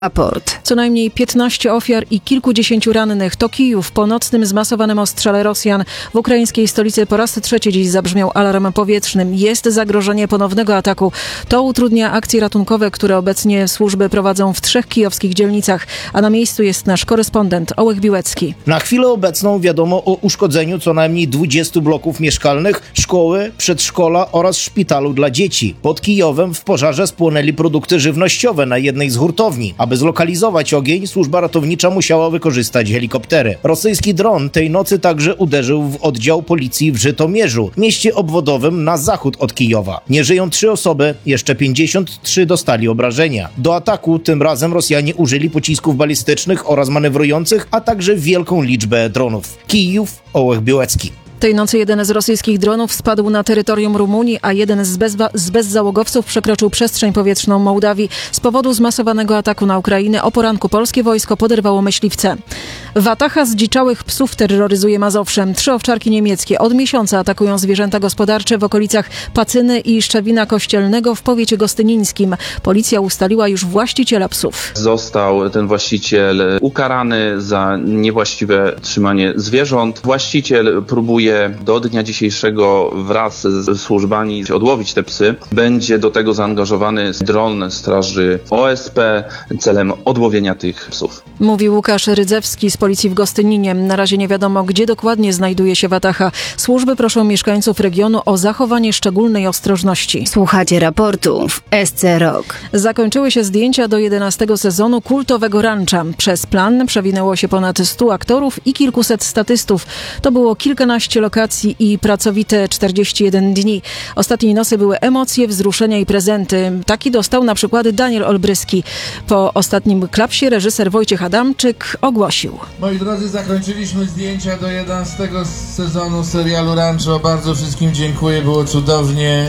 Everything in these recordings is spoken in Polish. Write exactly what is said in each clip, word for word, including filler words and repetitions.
Raport. Co najmniej piętnaście ofiar i kilkudziesięciu rannych. To Kijów. Po nocnym zmasowanym ostrzale Rosjan w ukraińskiej stolicy po raz trzeci dziś zabrzmiał alarm powietrzny. Jest zagrożenie ponownego ataku. To utrudnia akcje ratunkowe, które obecnie służby prowadzą w trzech kijowskich dzielnicach. A na miejscu jest nasz korespondent Ołech Biłecki. Na chwilę obecną wiadomo o uszkodzeniu co najmniej dwudziestu bloków mieszkalnych, szkoły, przedszkola oraz szpitalu dla dzieci. Pod Kijowem w pożarze spłonęli produkty żywnościowe na jednej z hurtowni. Aby zlokalizować ogień, służba ratownicza musiała wykorzystać helikoptery. Rosyjski dron tej nocy także uderzył w oddział policji w Żytomierzu, mieście obwodowym na zachód od Kijowa. Nie żyją trzy osoby, jeszcze pięćdziesiąt trzy dostali obrażenia. Do ataku tym razem Rosjanie użyli pocisków balistycznych oraz manewrujących, a także wielką liczbę dronów. Kijów, Ołech Biłecki. Tej nocy jeden z rosyjskich dronów spadł na terytorium Rumunii, a jeden z, bezwa- z bezzałogowców przekroczył przestrzeń powietrzną Mołdawii. Z powodu zmasowanego ataku na Ukrainę o poranku polskie wojsko poderwało myśliwce. Wataha zdziczałych psów terroryzuje Mazowszem. Trzy owczarki niemieckie od miesiąca atakują zwierzęta gospodarcze w okolicach Pacyny i Szczewina Kościelnego w powiecie gostynińskim. Policja ustaliła już właściciela psów. Został ten właściciel ukarany za niewłaściwe trzymanie zwierząt. Właściciel próbuje do dnia dzisiejszego wraz z służbami odłowić te psy. Będzie do tego zaangażowany dron straży O S P celem odłowienia tych psów. Mówi Łukasz Rydzewski z policji w Gostyninie. Na razie nie wiadomo, gdzie dokładnie znajduje się Wataha. Służby proszą mieszkańców regionu o zachowanie szczególnej ostrożności. Słuchacie raportu w S C Rock. Zakończyły się zdjęcia do jedenastego sezonu kultowego Rancha. Przez plan przewinęło się ponad stu aktorów i kilkuset statystów. To było kilkanaście lokacji i pracowite czterdzieści jeden dni. Ostatniej nocy były emocje, wzruszenia i prezenty. Taki dostał na przykład Daniel Olbryski. Po ostatnim klapsie reżyser Wojciech Adamczyk ogłosił. Moi drodzy, zakończyliśmy zdjęcia do jedenastego sezonu serialu Rancho. Bardzo wszystkim dziękuję, było cudownie.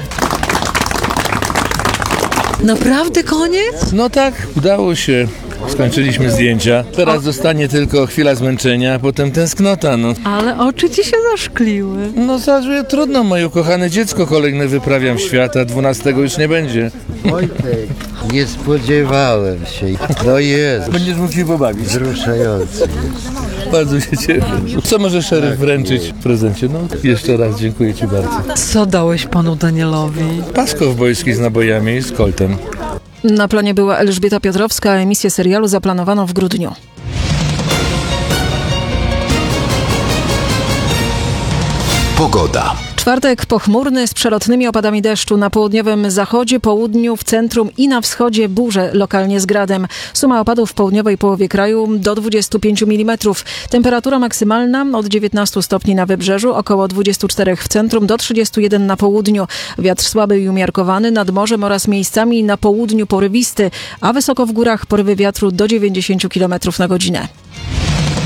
Naprawdę koniec? No tak, udało się. Skończyliśmy zdjęcia. Teraz zostanie tylko chwila zmęczenia, a potem tęsknota, no. Ale oczy ci się zaszkliły. No zaraz, trudno, moje ukochane dziecko kolejne wyprawiam w świat, a dwunastego już nie będzie. Wojtek, nie spodziewałem się. No jest. Będziesz mógł się pobawić. Wzruszający jest. Bardzo się cieszę. Co może szeryf wręczyć w prezencie? No, jeszcze raz dziękuję ci bardzo. Co dałeś panu Danielowi? Paskow wojski z nabojami i z koltem. Na planie była Elżbieta Piotrowska, a emisję serialu zaplanowano w grudniu. Pogoda. Czwartek pochmurny z przelotnymi opadami deszczu. Na południowym zachodzie, południu, w centrum i na wschodzie burze, lokalnie z gradem. Suma opadów w południowej połowie kraju do dwudziestu pięciu milimetrów. Temperatura maksymalna od dziewiętnastu stopni na wybrzeżu, około dwudziestu czterech w centrum, do trzydziestu jeden na południu. Wiatr słaby i umiarkowany nad morzem oraz miejscami na południu porywisty, a wysoko w górach porywy wiatru do dziewięćdziesięciu kilometrów na godzinę.